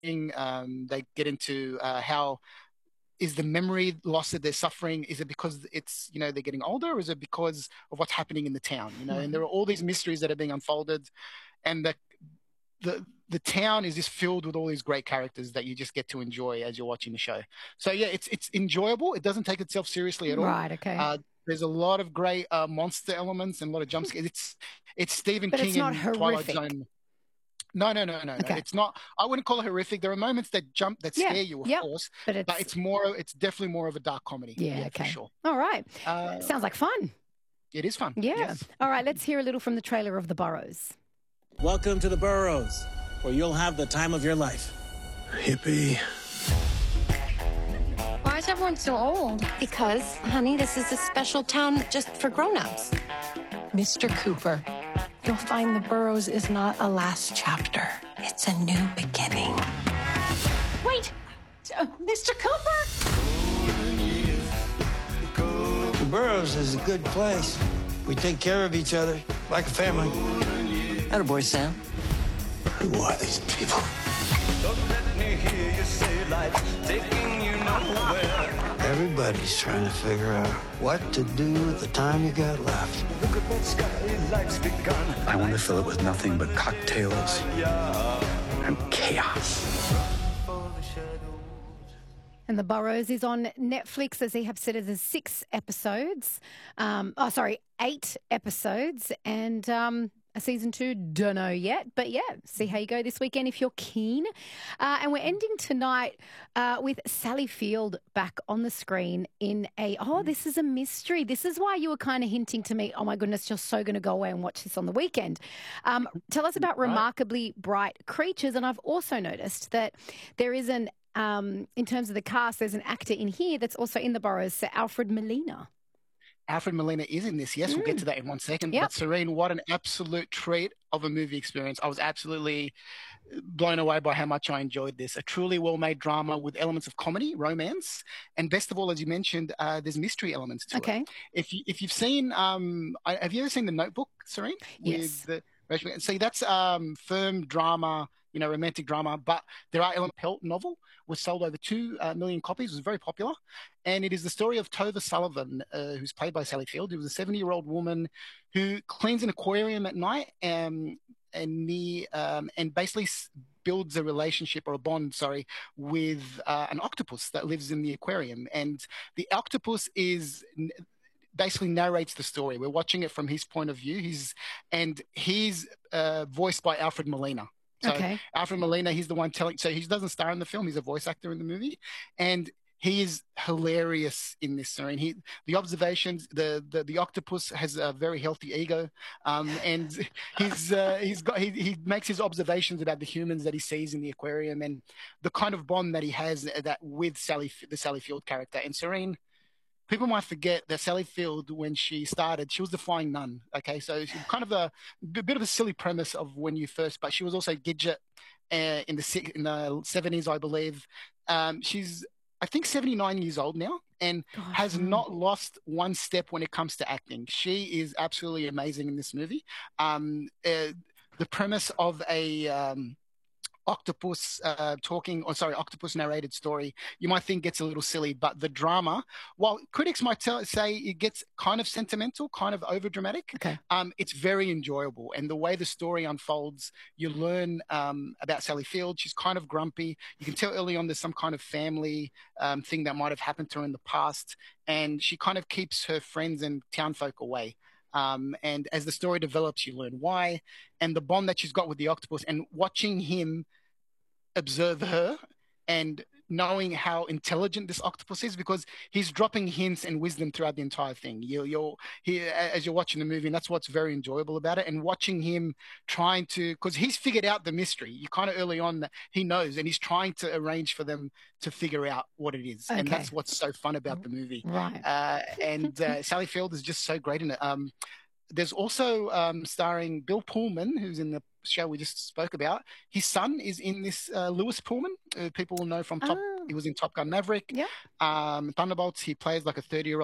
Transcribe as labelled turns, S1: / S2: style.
S1: They get into how is the memory loss that they're suffering? Is it because it's, they're getting older, or is it because of what's happening in the town? And there are all these mysteries that are being unfolded, and the town is just filled with all these great characters that you just get to enjoy as you're watching the show. So yeah, it's enjoyable. It doesn't take itself seriously at all.
S2: Right. Okay.
S1: There's a lot of great monster elements and a lot of jump scares. It's Stephen
S2: But
S1: King
S2: it's not
S1: and Twilight
S2: horrific.
S1: Zone. No, no, no, no, no.
S2: Okay.
S1: It's not. I wouldn't call it horrific. There are moments that
S2: Yeah.
S1: scare you, of
S2: Yep.
S1: course,
S2: But
S1: but it's definitely more of a dark comedy.
S2: yeah.
S1: For
S2: Okay.
S1: sure.
S2: All right.
S1: Uh,
S2: Sounds like fun.
S1: it is fun.
S2: Yeah.
S1: Yes.
S2: All right. Let's hear a little from the trailer of The Burrows.
S3: Welcome to the Burrows, where you'll have the time of your life.
S4: Hippie.
S5: Why is everyone so old?
S6: Because, honey, this is a special town just for grown-ups.
S5: Mr. Cooper, you'll find the Burrows is not a last chapter. It's a new beginning. Wait! Mr. Cooper?
S4: The Burrows is a good place. We take care of each other like a family.
S7: Attaboy, Sam.
S4: Who are these people? Everybody's trying to figure out what to do with the time you got left.
S8: I want to fill it with nothing but cocktails and chaos.
S2: And The Burrows is on Netflix, as they have said, there's 6 episodes. 8 episodes. And a season 2, don't know yet. But yeah, see how you go this weekend if you're keen. And we're ending tonight with Sally Field back on the screen in this is a mystery. This is why you were kind of hinting to me, oh my goodness, you're so going to go away and watch this on the weekend. Tell us about Remarkably Bright Creatures. And I've also noticed that there is in terms of the cast, there's an actor in here that's also in The Burrows, Sir Alfred Molina.
S1: Alfred Molina is in this. Yes, we'll get to that in 1 second.
S2: Yep.
S1: But Serene, what an absolute treat of a movie experience. I was absolutely blown away by how much I enjoyed this. A truly well-made drama with elements of comedy, romance, and best of all, as you mentioned, there's mystery elements to it. If you've seen, have you ever seen The Notebook, Serene?
S2: Yes.
S1: See, that's firm drama, romantic drama, but there are elements. Pelt novel was sold over 2 million copies, was very popular. And it is the story of Tova Sullivan, who's played by Sally Field, who was a 70-year-old woman who cleans an aquarium at night and basically builds a relationship or a bond, with an octopus that lives in the aquarium. And the octopus basically narrates the story. We're watching it from his point of view. He's voiced by Alfred Molina. So Alfred Molina, he's the one telling. So he doesn't star in the film. He's a voice actor in the movie, and he is hilarious in this scene. The observations, the octopus has a very healthy ego, and he makes his observations about the humans that he sees in the aquarium and the kind of bond that he has with the Sally Field character. And Serene, people might forget that Sally Field, when she started, she was the flying nun. Okay, so she's kind of a bit of a silly premise of when you first, but she was also Gidget in the 70s, I believe. She's, I think, 79 years old now and has not lost one step when it comes to acting. She is absolutely amazing in this movie. The premise of a octopus narrated story, you might think gets a little silly, but the drama, while critics might say it gets kind of sentimental, kind of over dramatic, it's very enjoyable. And the way the story unfolds, you learn about Sally Field. She's kind of grumpy. You can tell early on there's some kind of family thing that might have happened to her in the past, and she kind of keeps her friends and townfolk away. And as the story develops, you learn why, and the bond that she's got with the octopus, and watching him observe her and knowing how intelligent this octopus is, because he's dropping hints and wisdom throughout the entire thing. As you're watching the movie, and that's what's very enjoyable about it. And watching him trying to, because he's figured out the mystery. You kind of early on that he knows, and he's trying to arrange for them to figure out what it is. And that's what's so fun about the movie.
S2: Right.
S1: And Sally Field is just so great in it. There's also starring Bill Pullman, who's in the show we just spoke about. His son is in this, Lewis Pullman, people will know from he was in Top Gun Maverick.
S2: Yeah.
S1: Thunderbolts, he plays like a 30-year-old